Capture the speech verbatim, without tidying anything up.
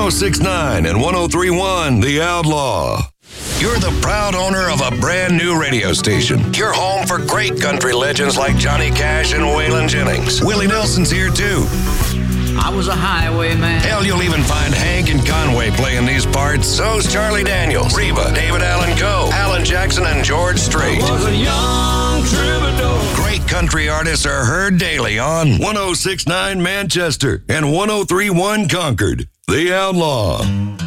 oh six point nine and one oh three point one The Outlaw. You're the proud owner of a brand new radio station. You're home for great country legends like Johnny Cash and Waylon Jennings. Willie Nelson's here too. I was a highwayman. Hell, you'll even find Hank and Conway playing these parts. So's Charlie Daniels, Reba, David Allen Coe, Alan Jackson, and George Strait. I was a young troubadour. Great country artists are heard daily on one oh six point nine Manchester and one oh three point one Concord. The Outlaw.